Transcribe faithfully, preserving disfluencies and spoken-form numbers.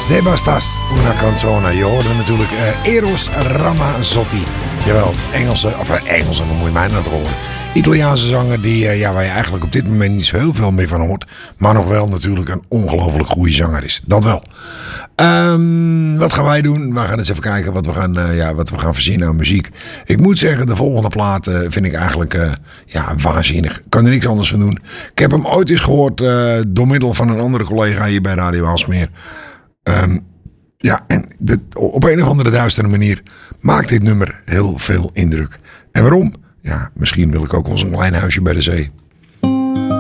Sebastas, una canzone. Je hoorde natuurlijk uh, Eros Ramazzotti. Jawel, Engelse, of uh, Engelse, dan moet je mij net horen. Italiaanse zanger die, uh, ja, waar je eigenlijk op dit moment niet zo heel veel meer van hoort. Maar nog wel natuurlijk een ongelooflijk goede zanger is. Dat wel. Um, wat gaan wij doen? We gaan eens even kijken wat we gaan, uh, ja, wat we gaan verzinnen aan muziek. Ik moet zeggen, de volgende plaat uh, vind ik eigenlijk uh, ja, waanzinnig. Ik kan er niks anders van doen. Ik heb hem ooit eens gehoord uh, door middel van een andere collega hier bij Radio Aalsmeer. Um, ja, en de, op een of andere duistere manier maakt dit nummer heel veel indruk. En waarom? Ja, misschien wil ik ook wel eens een klein huisje bij de zee.